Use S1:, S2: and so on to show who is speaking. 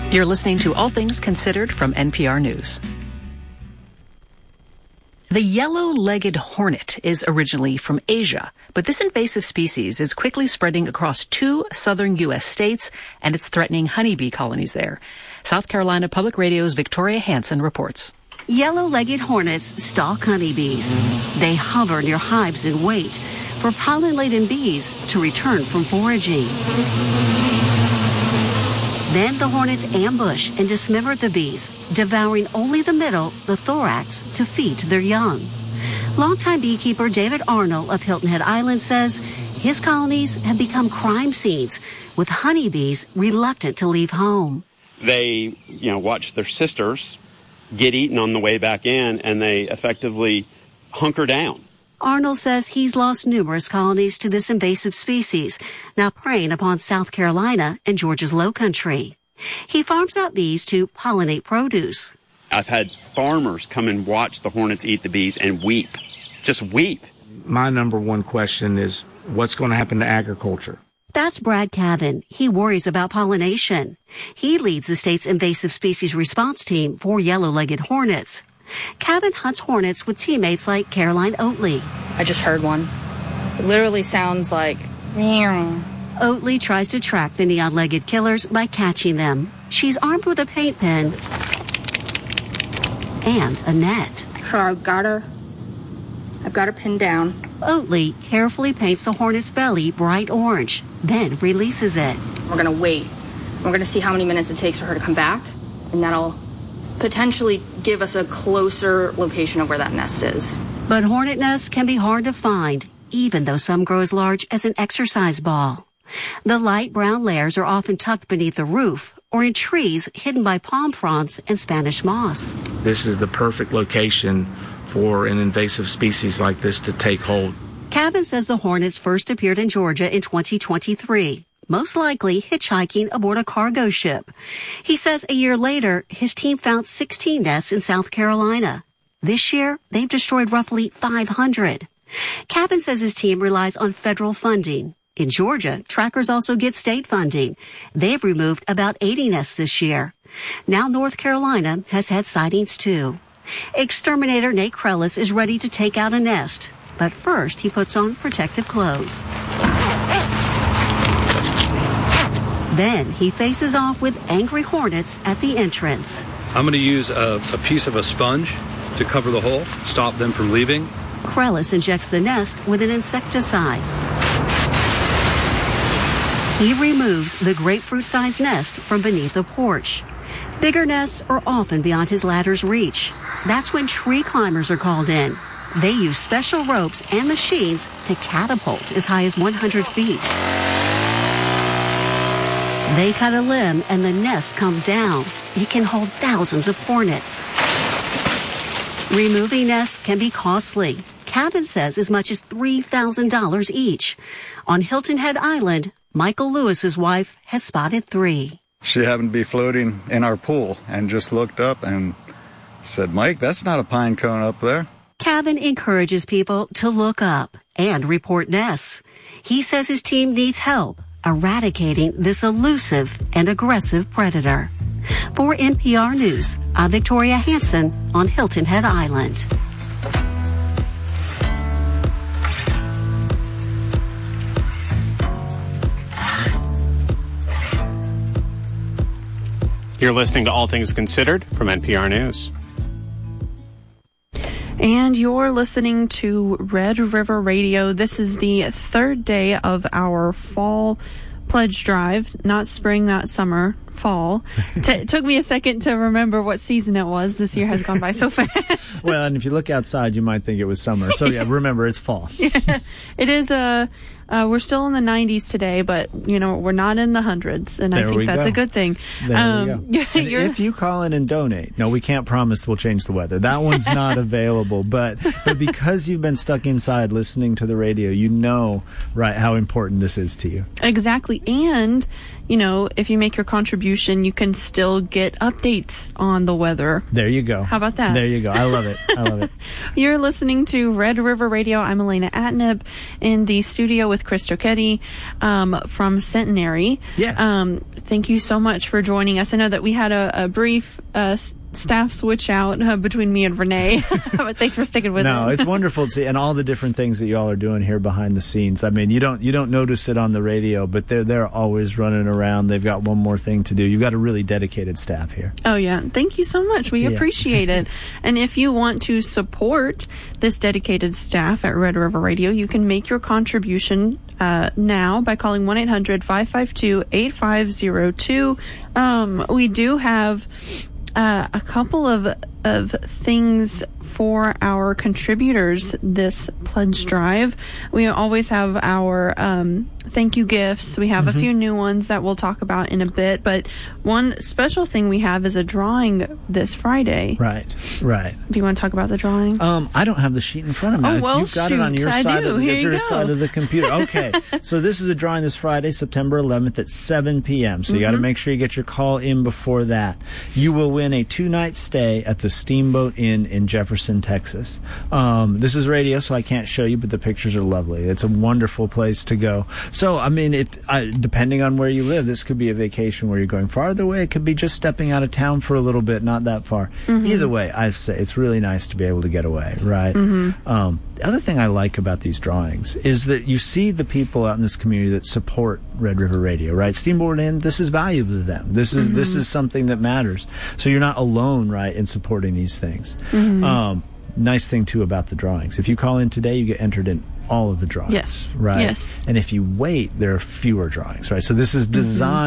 S1: You're listening to All Things Considered from NPR News. The yellow-legged hornet is originally from Asia, but this invasive species is quickly spreading across 2 southern U.S. states, and it's threatening honeybee colonies there. South Carolina Public Radio's Victoria Hansen reports.
S2: Yellow-legged hornets stalk honeybees. They hover near hives and wait for pollen-laden bees to return from foraging. Then the hornets ambush and dismember the bees, devouring only the middle, the thorax, to feed their young. Longtime beekeeper David Arnold of Hilton Head Island says his colonies have become crime scenes, with honeybees reluctant to leave home.
S3: They, watch their sisters get eaten on the way back in, and they effectively hunker down.
S2: Arnold says he's lost numerous colonies to this invasive species, now preying upon South Carolina and Georgia's low country. He farms out bees to pollinate produce.
S3: I've had farmers come and watch the hornets eat the bees and weep, just weep.
S4: My number one question is, what's going to happen to agriculture?
S2: That's Brad Cavan. He worries about pollination. He leads the state's invasive species response team for yellow-legged hornets. Cavan hunts hornets with teammates like Caroline Oatley.
S5: I just heard one. It literally sounds like...
S2: Oatley tries to track the neon-legged killers by catching them. She's armed with a paint pen and a net.
S5: I've got her pinned down.
S2: Oatley carefully paints the hornet's belly bright orange, then releases it.
S5: We're going to wait. We're going to see how many minutes it takes for her to come back, and that'll potentially give us a closer location of where that nest is.
S2: But hornet nests can be hard to find, even though some grow as large as an exercise ball. The light brown layers are often tucked beneath the roof or in trees hidden by palm fronds and Spanish moss.
S4: This is the perfect location for an invasive species like this to take hold.
S2: Cavan says the hornets first appeared in Georgia in 2023. Most likely hitchhiking aboard a cargo ship. He says a year later, his team found 16 nests in South Carolina. This year, they've destroyed roughly 500. Cavan says his team relies on federal funding. In Georgia, trackers also get state funding. They've removed about 80 nests this year. Now North Carolina has had sightings too. Exterminator Nate Krellis is ready to take out a nest. But first, he puts on protective clothes. Then he faces off with angry hornets at the entrance.
S6: I'm going to use a piece of a sponge to cover the hole, stop them from leaving.
S2: Krellis injects the nest with an insecticide. He removes the grapefruit-sized nest from beneath the porch. Bigger nests are often beyond his ladder's reach. That's when tree climbers are called in. They use special ropes and machines to catapult as high as 100 feet. They cut a limb and the nest comes down. It can hold thousands of hornets. Removing nests can be costly. Cavan says as much as $3,000 each. On Hilton Head Island, Michael Lewis's wife has spotted 3.
S7: She happened to be floating in our pool and just looked up and said, "Mike, that's not a pine cone up there."
S2: Cavan encourages people to look up and report nests. He says his team needs help eradicating this elusive and aggressive predator. For NPR News, I'm Victoria Hansen on Hilton Head Island.
S8: You're listening to All Things Considered from NPR News.
S9: And you're listening to Red River Radio. This is the third day of our fall pledge drive. Not spring, not summer, fall. It took me a second to remember what season it was. This year has gone by so fast.
S10: Well, and if you look outside, you might think it was summer. So, yeah, remember, it's fall.
S9: Yeah, it is we're still in the 90s today, but, we're not in the hundreds, and I think that's a good thing.
S10: There we go. If you call in and donate, no, we can't promise we'll change the weather. That one's not available, but because you've been stuck inside listening to the radio, right, how important this is to you.
S9: Exactly, and, if you make your contribution, you can still get updates on the weather.
S10: There you go.
S9: How about that?
S10: There you go. I love it. I love it.
S9: You're listening to Red River Radio. I'm Elena Atnip in the studio with Chris Trocchetti from Centenary.
S10: Yes.
S9: Thank you so much for joining us. I know that we had a brief staff switch out between me and Renee, but thanks for sticking with it.
S10: No, it's wonderful to see, and all the different things that y'all are doing here behind the scenes. I mean, you don't notice it on the radio, but they're always running around. They've got one more thing to do. You've got a really dedicated staff here.
S9: Oh yeah, thank you so much. We appreciate it. And if you want to support this dedicated staff at Red River Radio, you can make your contribution now by calling 1-800-552-8502. We do have a couple of things for our contributors this pledge drive. We always have our thank you gifts. We have a few new ones that we'll talk about in a bit, but one special thing we have is a drawing this Friday.
S10: Right.
S9: Do you want to talk about the drawing?
S10: I don't have the sheet in front of me.
S9: Oh, well,
S10: you've got it on your side of the computer. Okay. So this is a drawing this Friday, September 11th at 7 p.m. So you got to make sure you get your call in before that. You will win a 2-night stay at the Steamboat Inn in Jefferson, Texas. This is radio, so I can't show you, but the pictures are lovely. It's a wonderful place to go. So, I mean, depending on where you live, this could be a vacation where you're going farther away. It could be just stepping out of town for a little bit, not that far. Either way, I say it's really nice to be able to get away, right? The other thing I like about these drawings is that you see the people out in this community that support Red River Radio, right? Steamboat Inn, this is valuable to them. This is something that matters. So you're not alone, right, in supporting these things. Nice thing, too, about the drawings. If you call in today, you get entered in all of the drawings.
S9: Yes.
S10: Right?
S9: Yes.
S10: And if you wait, there are fewer drawings, right? So this is designed